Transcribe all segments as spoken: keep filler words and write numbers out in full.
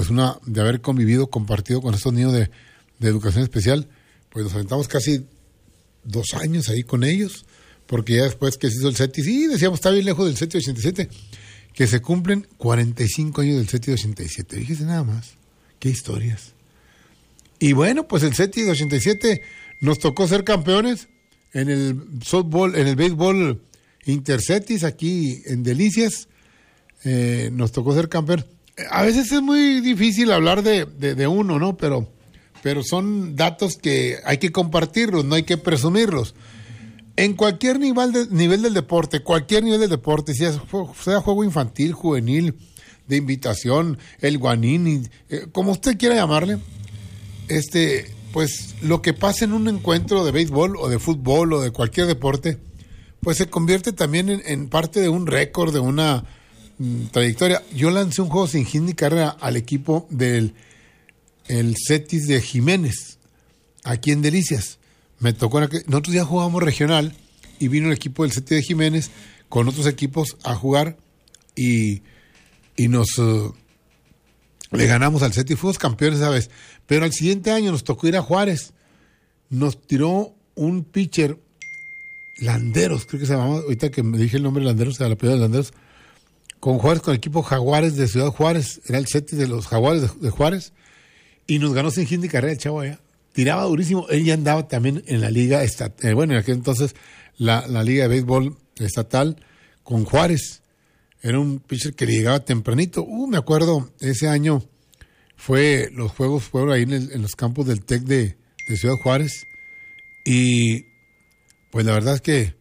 pues una, de haber convivido, compartido con estos niños de, de educación especial, pues nos aventamos casi dos años ahí con ellos, porque ya después que se hizo el CETI, sí, decíamos, está bien lejos del CETI ochenta y siete, que se cumplen cuarenta y cinco años del CETI ochenta y siete, fíjese nada más, qué historias. Y bueno, pues el CETI de ochenta y siete nos tocó ser campeones en el softball, en el béisbol intercetis aquí en Delicias, eh, nos tocó ser campeones. A veces es muy difícil hablar de, de, de uno, ¿no? Pero, pero son datos que hay que compartirlos, no hay que presumirlos. En cualquier nivel, de, nivel del deporte, cualquier nivel del deporte, sea, sea juego infantil, juvenil, de invitación, el guanini, eh, como usted quiera llamarle, este, pues lo que pasa en un encuentro de béisbol o de fútbol o de cualquier deporte, pues se convierte también en, en parte de un récord, de una mm, trayectoria. Yo lancé un juego sin hit ni carrera al equipo del el CETIS de Jiménez, aquí en Delicias. Me tocó, en aquel, nosotros ya jugábamos regional y vino el equipo del CETIS de Jiménez con otros equipos a jugar y, y nos uh, le ganamos al CETIS, fuimos campeones esa vez. Pero al siguiente año nos tocó ir a Juárez. Nos tiró un pitcher, Landeros, creo que se llamaba, ahorita que me dije el nombre Landeros, se la apellido de Landeros, con Juárez, con el equipo Jaguares de Ciudad Juárez, era el CETIS de los Jaguares de, de Juárez, y nos ganó sin hit ni carrera el chavo allá. Tiraba durísimo, él ya andaba también en la liga estatal, eh, bueno, en aquel entonces la, la liga de béisbol estatal con Juárez. Era un pitcher que llegaba tempranito. Uh, me acuerdo, ese año fue, los juegos fueron ahí en, el, en los campos del TEC de, de Ciudad Juárez. Y pues la verdad es que,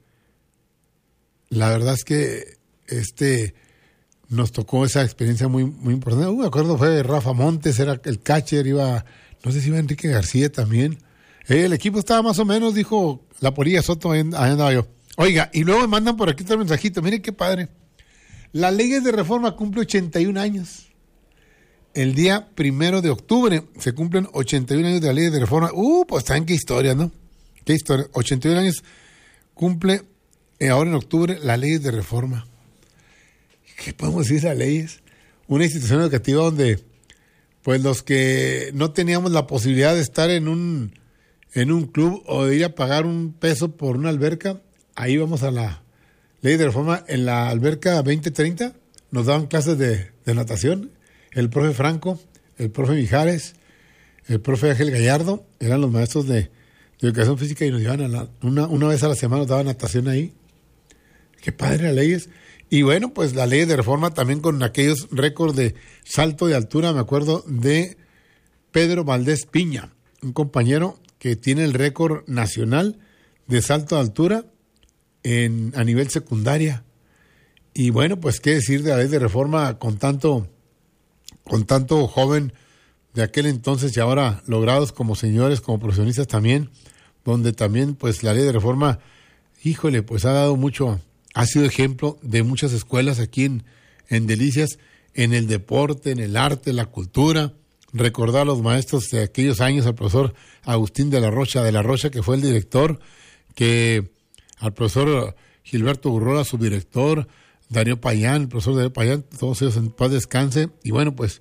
la verdad es que este nos tocó esa experiencia muy, muy importante. Uh, me acuerdo, fue Rafa Montes, era el catcher, iba, no sé si iba Enrique García también. Eh, el equipo estaba más o menos, dijo la Polilla Soto, ahí andaba yo. Oiga, y luego me mandan por aquí otro mensajito, miren qué padre. La ley de reforma cumple ochenta y un años. El día primero de octubre se cumplen ochenta y un años de la ley de reforma. Uh, pues saben qué historia, ¿no? Qué historia. ochenta y un años cumple eh, ahora en octubre la ley de reforma. ¿Qué podemos decir de las leyes? Una institución educativa donde, pues los que no teníamos la posibilidad de estar en un, en un club o de ir a pagar un peso por una alberca, ahí vamos a la ley de reforma. En la alberca veinte treinta nos daban clases de, de natación. El profe Franco, el profe Mijares, el profe Ángel Gallardo, eran los maestros de, de educación física y nos llevaban a la, una, una vez a la semana, nos daban natación ahí. Qué padre las leyes. Y bueno, pues la ley de reforma también con aquellos récords de salto de altura. Me acuerdo de Pedro Valdés Piña, un compañero que tiene el récord nacional de salto de altura en, a nivel secundaria. Y bueno, pues qué decir de la ley de reforma con tanto, con tanto joven de aquel entonces y ahora logrados como señores, como profesionistas también, donde también pues la ley de reforma, híjole, pues ha dado mucho, ha sido ejemplo de muchas escuelas aquí en, en Delicias, en el deporte, en el arte, la cultura. Recordar a los maestros de aquellos años, al profesor Agustín de la Rocha, de la Rocha, que fue el director, que al profesor Gilberto Burrola, su director, Darío Payán, el profesor Darío Payán, todos ellos en paz descanse. Y bueno, pues,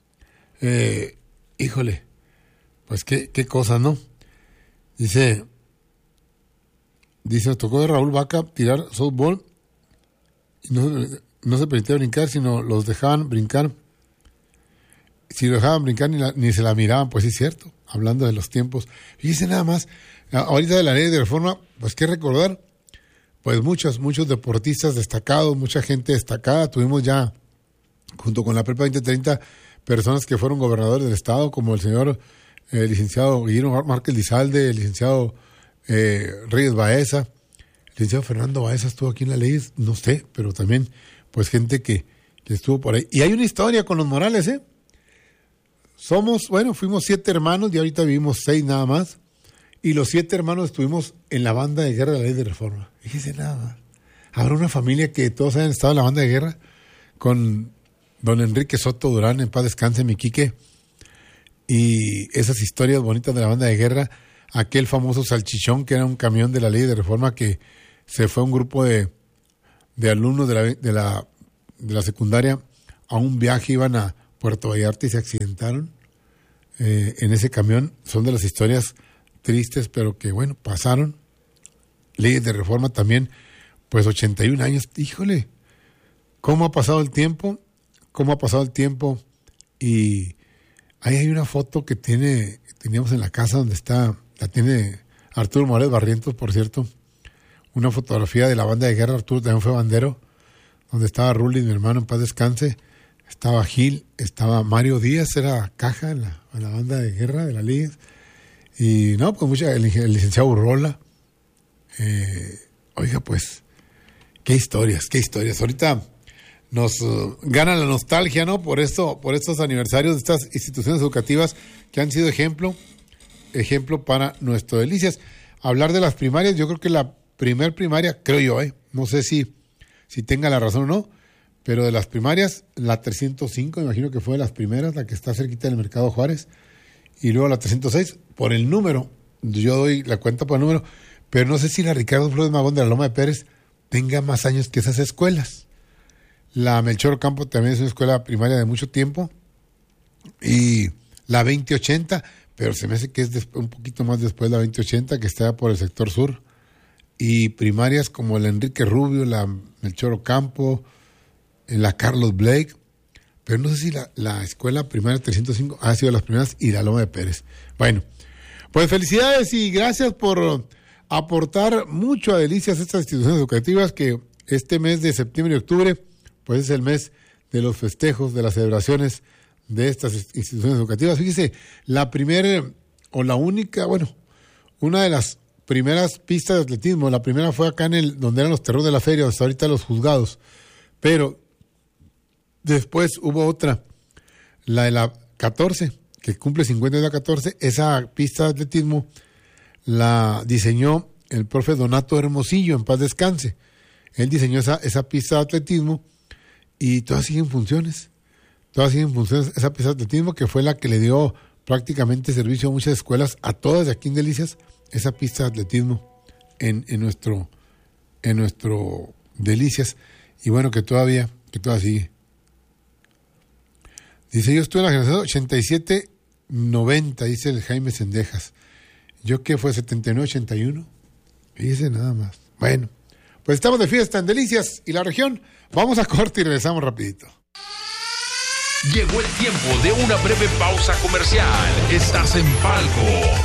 eh, híjole, pues qué, qué cosa, ¿no? Dice... Dice, nos tocó de Raúl Vaca tirar softball y no, no se permitía brincar, sino los dejaban brincar. Si lo dejaban brincar ni, la, ni se la miraban, pues sí es cierto, hablando de los tiempos. Fíjese nada más, ahorita de la ley de reforma, pues qué recordar, pues muchos, muchos deportistas destacados, mucha gente destacada. Tuvimos ya, junto con la Prepa veinte treinta, personas que fueron gobernadores del estado, como el señor eh, licenciado Guillermo Márquez Lizalde, el licenciado Eh, Reyes Baeza, el licenciado Fernando Baeza estuvo aquí en la ley, no sé, pero también pues gente que, que estuvo por ahí. Y hay una historia con los Morales, ¿eh? Somos, bueno, fuimos siete hermanos y ahorita vivimos seis nada más, y los siete hermanos estuvimos en la banda de guerra de la ley de reforma. Fíjese nada más. Habrá una familia que todos hayan estado en la banda de guerra, con don Enrique Soto Durán, en paz descanse, mi Quique, y esas historias bonitas de la banda de guerra. Aquel famoso salchichón que era un camión de la ley de reforma que se fue a un grupo de, de alumnos de la, de, la, de la secundaria a un viaje, iban a Puerto Vallarta y se accidentaron eh, en ese camión. Son de las historias tristes, pero que bueno, pasaron. Leyes de reforma también, pues ochenta y un años, híjole, ¿cómo ha pasado el tiempo? ¿Cómo ha pasado el tiempo? Y ahí hay una foto que tiene, que teníamos en la casa donde está, la tiene Arturo Morales Barrientos, por cierto, una fotografía de la banda de guerra. Arturo también fue bandero, donde estaba Rulli, mi hermano, en paz descanse, estaba Gil, estaba Mario Díaz, era caja en la, en la banda de guerra de la Liga, y no, pues mucha, el, el licenciado Urrola, eh, oiga, pues, qué historias, qué historias, ahorita nos uh, gana la nostalgia, ¿no? Por esto, por estos aniversarios de estas instituciones educativas que han sido ejemplo, ejemplo para nuestro Delicias. Hablar de las primarias, yo creo que la primer primaria, creo yo, ¿eh? No sé si, si tenga la razón o no, pero de las primarias, la trescientos cinco, me imagino que fue de las primeras, la que está cerquita del Mercado Juárez, y luego la trescientos seis, por el número, yo doy la cuenta por el número, pero no sé si la Ricardo Flores Magón de la Loma de Pérez tenga más años que esas escuelas. La Melchor Ocampo también es una escuela primaria de mucho tiempo, y la veinte ochenta, pero se me hace que es después, un poquito más después la veinte ochenta, que está por el sector sur, y primarias como la Enrique Rubio, la Melchor Ocampo, la Carlos Blake, pero no sé si la, la escuela primaria trescientos cinco ha sido las primeras, y la Loma de Pérez. Bueno, pues felicidades y gracias por aportar mucho a Delicias estas instituciones educativas, que este mes de septiembre y octubre pues es el mes de los festejos, de las celebraciones de estas instituciones educativas. Fíjese, la primera o la única, bueno, una de las primeras pistas de atletismo, la primera fue acá en el, donde eran los terrenos de la feria, hasta ahorita los juzgados, pero después hubo otra, la de la catorce, que cumple cincuenta de la catorce, esa pista de atletismo la diseñó el profe Donato Hermosillo, en paz descanse. Él diseñó esa, esa pista de atletismo y todas siguen funciones, todas siguen funciones, esa pista de atletismo que fue la que le dio prácticamente servicio a muchas escuelas, a todas de aquí en Delicias, esa pista de atletismo en, en nuestro, en nuestro Delicias, y bueno, que todavía, que todavía sigue. Dice, yo estuve en la generación ochenta y siete noventa, dice el Jaime Sendejas. ¿Yo qué fue? ¿setenta y nueve ochenta y uno? Dice nada más. Bueno, pues estamos de fiesta en Delicias y la región. Vamos a corte y regresamos rapidito. Llegó el tiempo de una breve pausa comercial. Estás en Palco.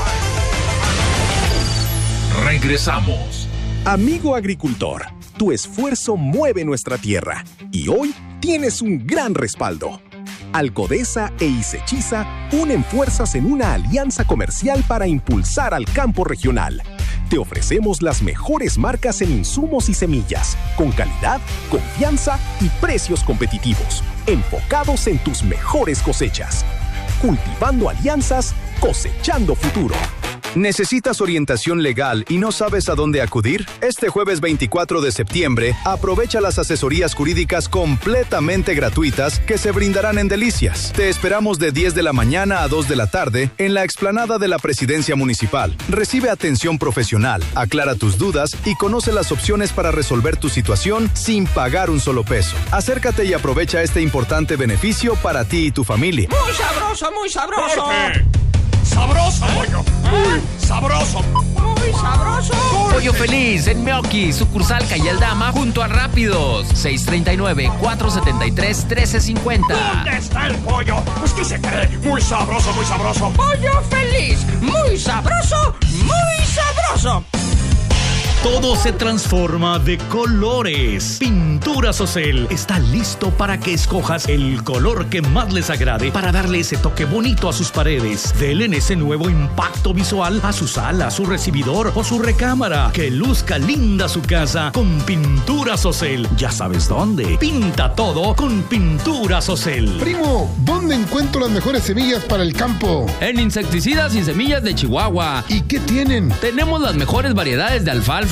Regresamos. Amigo agricultor, tu esfuerzo mueve nuestra tierra y hoy tienes un gran respaldo. Alcodesa e Isechiza unen fuerzas en una alianza comercial para impulsar al campo regional. Te ofrecemos las mejores marcas en insumos y semillas, con calidad, confianza y precios competitivos, enfocados en tus mejores cosechas. Cultivando alianzas, cosechando futuro. ¿Necesitas orientación legal y no sabes a dónde acudir? Este jueves veinticuatro de septiembre, aprovecha las asesorías jurídicas completamente gratuitas que se brindarán en Delicias. Te esperamos de diez de la mañana a dos de la tarde en la explanada de la Presidencia Municipal. Recibe atención profesional, aclara tus dudas y conoce las opciones para resolver tu situación sin pagar un solo peso. Acércate y aprovecha este importante beneficio para ti y tu familia. ¡Muy sabroso, muy sabroso! Jorge. ¡Sabroso, pollo! ¡Muy sabroso! ¡Muy sabroso! Pollo Feliz en Meoqui, sucursal Calle Aldama, junto a Rápidos. seis tres nueve, cuatro siete tres, uno tres cinco cero. ¿Dónde está el pollo? Pues ¿qué se cree? ¡Muy sabroso, muy sabroso! ¡Pollo Feliz! ¡Muy sabroso, muy sabroso! Todo se transforma de colores. Pinturas Ocel está listo para que escojas el color que más les agrade para darle ese toque bonito a sus paredes. Denle ese nuevo impacto visual a su sala, su recibidor o su recámara. Que luzca linda su casa con Pinturas Ocel. Ya sabes dónde. Pinta todo con Pinturas Ocel. Primo, ¿dónde encuentro las mejores semillas para el campo? En Insecticidas y Semillas de Chihuahua. ¿Y qué tienen? Tenemos las mejores variedades de alfalfa,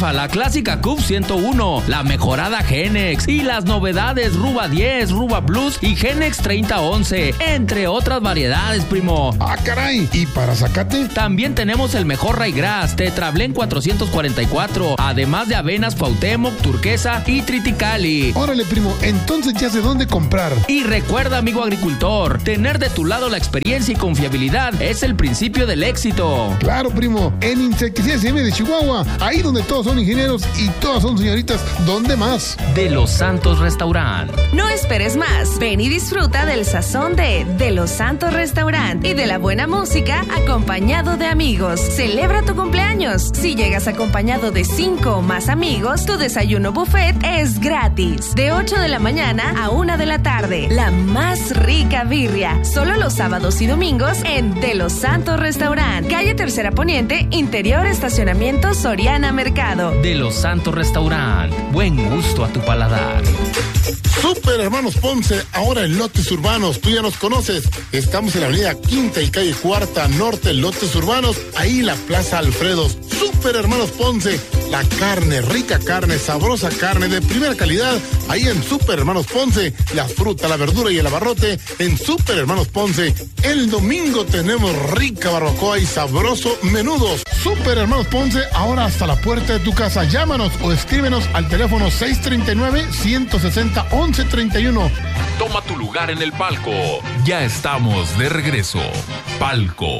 Alfa, la clásica C U F ciento uno, la mejorada Genex y las novedades Ruba diez, Ruba Plus y Genex treinta once, entre otras variedades, primo. ¡Ah, caray! ¿Y para zacate? También tenemos el mejor Ryegrass, Tetrablend cuatrocientos cuarenta y cuatro, además de avenas Cuauhtémoc, Turquesa y Triticali. Órale, primo, entonces ya sé dónde comprar. Y recuerda, amigo agricultor, tener de tu lado la experiencia y confiabilidad es el principio del éxito. Claro, primo, en Insecticidas C M de Chihuahua, ahí donde todos son ingenieros y todas son señoritas, ¿dónde más? De Los Santos Restaurant. No esperes más, ven y disfruta del sazón de De Los Santos Restaurant y de la buena música acompañado de amigos. Celebra tu cumpleaños. Si llegas acompañado de cinco o más amigos, tu desayuno buffet es gratis. De ocho de la mañana a una de la tarde. La más rica birria. Solo los sábados y domingos en De Los Santos Restaurant. Calle Tercera Poniente, interior estacionamiento Soriana Mercado. De Los Santos Restaurant. Buen gusto a tu paladar. Super Hermanos Ponce, ahora en Lotes Urbanos. Tú ya nos conoces. Estamos en la avenida Quinta y calle Cuarta Norte, Lotes Urbanos. Ahí la Plaza Alfredos. Super Hermanos Ponce. La carne, rica carne, sabrosa carne de primera calidad. Ahí en Super Hermanos Ponce. La fruta, la verdura y el abarrote en Super Hermanos Ponce. El domingo tenemos rica barbacoa y sabroso menudos. Super Hermanos Ponce, ahora hasta la puerta de tu casa. Llámanos o escríbenos al teléfono seis treinta y nueve, ciento sesenta, once treinta y uno. Toma tu lugar en el palco. Ya estamos de regreso. Palco.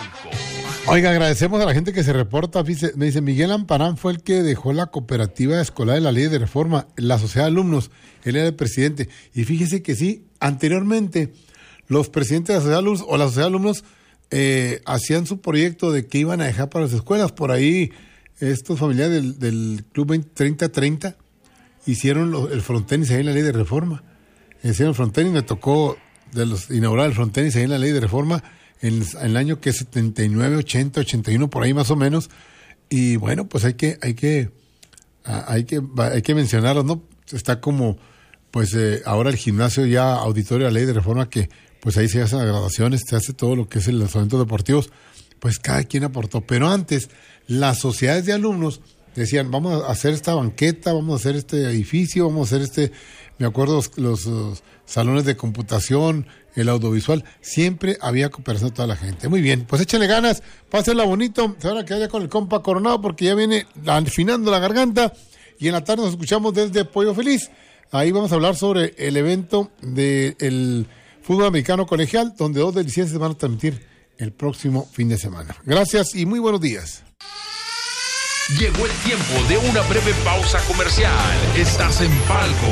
Oiga, agradecemos a la gente que se reporta. Me dice, Miguel Amparán fue el que dejó la cooperativa escolar de la ley de reforma, la sociedad de alumnos. Él era el presidente. Y fíjese que sí, anteriormente, los presidentes de la sociedad de alumnos o la sociedad de alumnos eh, hacían su proyecto de que iban a dejar para las escuelas. Por ahí, estos familiares del, del Club treinta treinta hicieron lo, el frontenis ahí en la ley de reforma. Hicieron el frontenis, me tocó de los, inaugurar el frontenis ahí en la ley de reforma. En, en el año que es setenta y nueve, ochenta, ochenta y uno, por ahí más o menos. Y bueno, pues hay que, hay que, hay que, hay que mencionarlo, ¿no? Está como, pues eh, ahora el gimnasio ya auditorio de la ley de reforma, que pues ahí se hacen las graduaciones, se hace todo lo que es el, los eventos deportivos, pues cada quien aportó. Pero antes, las sociedades de alumnos decían, vamos a hacer esta banqueta, vamos a hacer este edificio, vamos a hacer este, me acuerdo los, los, los salones de computación, el audiovisual, siempre había cooperación de toda la gente. Muy bien, pues échale ganas, pásenla bonito, se van a quedar ya con el compa Coronado porque ya viene afinando la garganta y en la tarde nos escuchamos desde Pollo Feliz. Ahí vamos a hablar sobre el evento del fútbol americano colegial, donde dos delicias se van a transmitir el próximo fin de semana. Gracias y muy buenos días. Llegó el tiempo de una breve pausa comercial. Estás en Palco.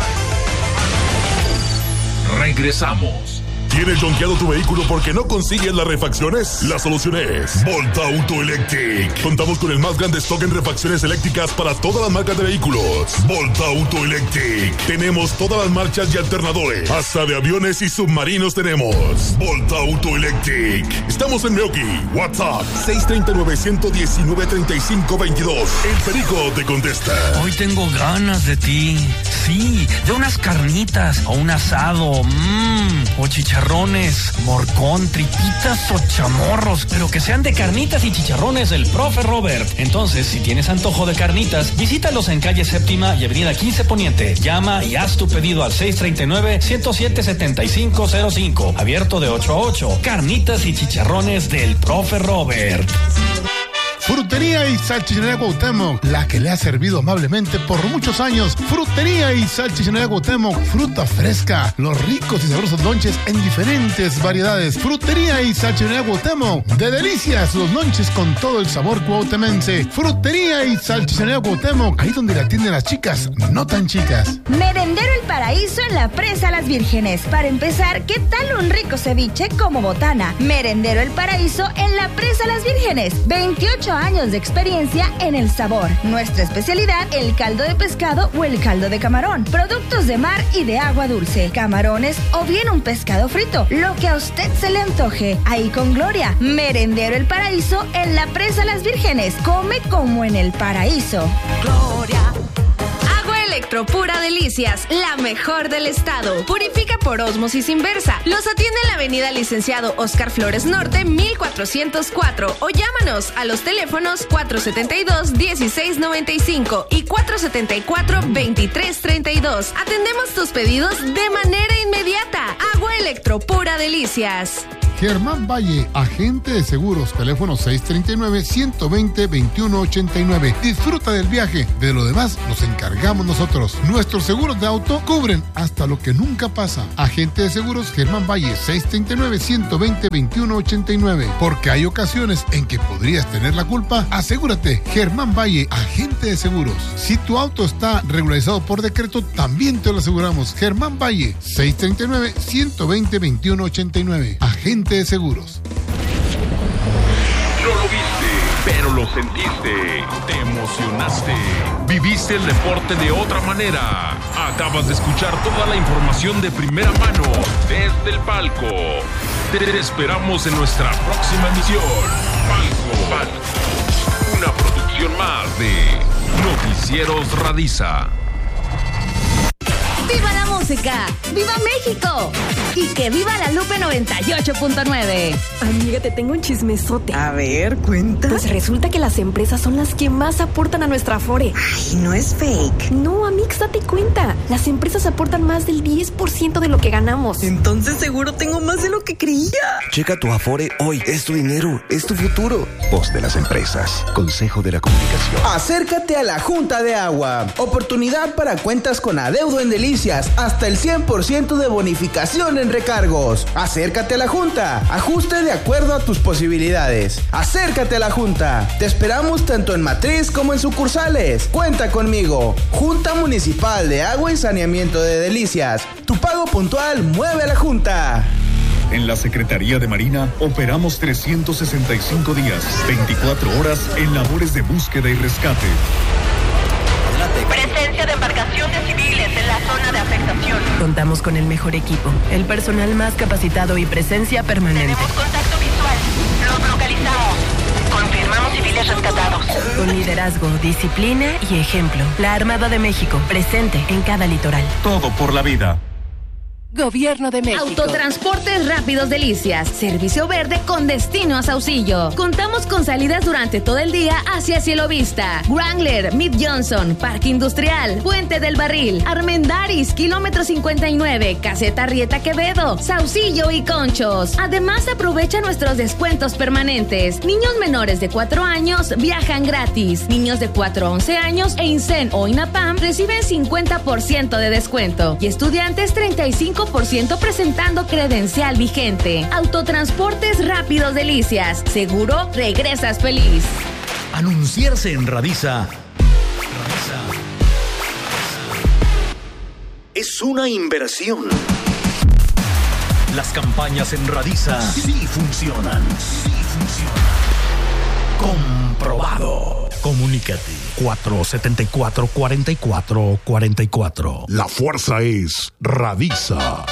Regresamos. ¿Tienes jonqueado tu vehículo porque no consigues las refacciones? La solución es Volta Auto Electric. Contamos con el más grande stock en refacciones eléctricas para todas las marcas de vehículos. Volta Auto Electric. Tenemos todas las marchas y alternadores. Hasta de aviones y submarinos tenemos. Volta Auto Electric. Estamos en Meoki. WhatsApp seis treinta y nueve, ciento diecinueve, treinta y cinco veintidós. El Perico te contesta. Hoy tengo ganas de ti. Sí, de unas carnitas o un asado. Mmm, o chicharrones, morcón, tripitas o chamorros, pero que sean de carnitas y chicharrones del profe Robert. Entonces, si tienes antojo de carnitas, visítalos en calle Séptima y avenida quince Poniente. Llama y haz tu pedido al seis treinta y nueve, ciento siete, setenta y cinco cero cinco. Abierto de ocho a ocho. Carnitas y chicharrones del profe Robert. Frutería y Salchichonería Cuauhtémoc, la que le ha servido amablemente por muchos años. Frutería y Salchichonería Cuauhtémoc, fruta fresca, los ricos y sabrosos lonches en diferentes variedades. Frutería y Salchichonería Cuauhtémoc, de delicias los lonches con todo el sabor cuauhtemense. Frutería y Salchichonería Cuauhtémoc, ahí donde la atienden las chicas, no tan chicas. Merendero El Paraíso en la Presa Las Vírgenes. Para empezar, ¿qué tal un rico ceviche como botana? Merendero El Paraíso en la Presa Las Vírgenes. veintiocho años de experiencia en el sabor. Nuestra especialidad, el caldo de pescado o el caldo de camarón. Productos de mar y de agua dulce. Camarones o bien un pescado frito. Lo que a usted se le antoje. Ahí con Gloria. Merendero El Paraíso en la Presa Las Vírgenes. Come como en el paraíso. Gloria. Agua Electropura Delicias, la mejor del estado. Purifica por ósmosis inversa. Los atiende en la avenida Licenciado Oscar Flores Norte, mil cuatrocientos cuatro. O llámanos a los teléfonos cuatro setenta y dos, dieciséis noventa y cinco y cuatro setenta y cuatro, veintitrés treinta y dos. Atendemos tus pedidos de manera inmediata. Agua Electropura Delicias. Germán Valle, agente de seguros, teléfono seis treinta y nueve, ciento veinte, veintiuno ochenta y nueve. Disfruta del viaje, de lo demás nos encargamos nosotros. Nuestros seguros de auto cubren hasta lo que nunca pasa. Agente de seguros Germán Valle, seis treinta y nueve, ciento veinte, veintiuno ochenta y nueve. Porque hay ocasiones en que podrías tener la culpa. Asegúrate, Germán Valle, agente de seguros. Si tu auto está regularizado por decreto, también te lo aseguramos. Germán Valle, seis treinta y nueve, ciento veinte, veintiuno ochenta y nueve. Agente de seguros. No lo viste, pero lo sentiste. Te emocionaste. Viviste el deporte de otra manera. Acabas de escuchar toda la información de primera mano desde el palco. Te esperamos en nuestra próxima emisión. Palco, Palco. Una producción más de Noticieros Radisa. ¡Viva la música! ¡Viva México! Y que viva la Lupe noventa y ocho punto nueve. Amiga, te tengo un chismesote. A ver, cuenta. Pues resulta que las empresas son las que más aportan a nuestra Afore. Ay, no es fake. No, Amix, date cuenta. Las empresas aportan más del diez por ciento de lo que ganamos. Entonces seguro tengo más de lo que creía. Checa tu Afore hoy. Es tu dinero, es tu futuro. Voz de las empresas. Consejo de la Comunicación. Acércate a la Junta de Agua. Oportunidad para cuentas con adeudo en Delicias. Hasta el cien por ciento de bonificación en recargos. Acércate a la Junta. Ajuste de acuerdo a tus posibilidades. Acércate a la Junta. Te esperamos tanto en matriz como en sucursales. Cuenta conmigo. Junta Municipal de Agua y Saneamiento de Delicias. Tu pago puntual mueve a la Junta. En la Secretaría de Marina operamos trescientos sesenta y cinco días, veinticuatro horas en labores de búsqueda y rescate. Presencia de embarcaciones civiles en la zona de afectación. Contamos con el mejor equipo, el personal más capacitado y presencia permanente. Tenemos contacto visual. Los localizamos. Confirmamos civiles rescatados. Con liderazgo, disciplina y ejemplo. La Armada de México, presente en cada litoral. Todo por la vida. Gobierno de México. Autotransportes Rápidos Delicias. Servicio verde con destino a Saucillo. Contamos con salidas durante todo el día hacia Cielo Vista, Wrangler, Mid Johnson, Parque Industrial, Puente del Barril, Armendaris, Kilómetro cincuenta y nueve, Caseta Rieta Quevedo, Saucillo y Conchos. Además, aprovecha nuestros descuentos permanentes. Niños menores de cuatro años viajan gratis. Niños de cuatro a once años e INSEN o INAPAM reciben cincuenta por ciento de descuento. Y estudiantes treinta y cinco por ciento presentando credencial vigente. Autotransportes Rápidos Delicias. Seguro regresas feliz. Anunciarse en Radisa es una inversión. Las campañas en Radisa sí funcionan. Sí funcionan. Comprobado. Comunícate. cuatro setenta y cuatro, cuarenta y cuatro cuarenta y cuatro. La fuerza es Radisa.